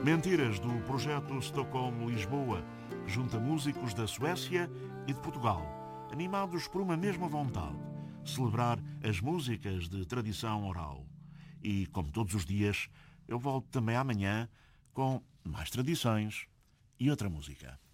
Mentiras, do projeto Stockholm-Lisboa, que junta músicos da Suécia e de Portugal, animados por uma mesma vontade: celebrar as músicas de tradição oral. E, como todos os dias, eu volto também amanhã com mais tradições e outra música.